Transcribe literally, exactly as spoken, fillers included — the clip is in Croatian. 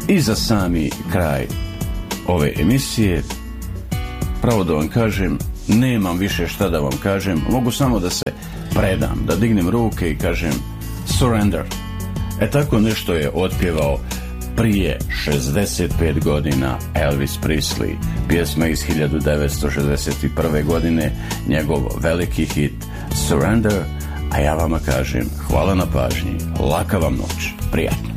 I za sami kraj ove emisije, pravo da vam kažem, nemam više šta da vam kažem, mogu samo da se predam, da dignem ruke i kažem surrender. E tako nešto je otpjevao prije šezdeset pet godina Elvis Presley, pjesma iz hiljadu devetsto šezdeset prve godine, njegov veliki hit Surrender, a ja vama kažem hvala na pažnji, laka vam noć, prijatno.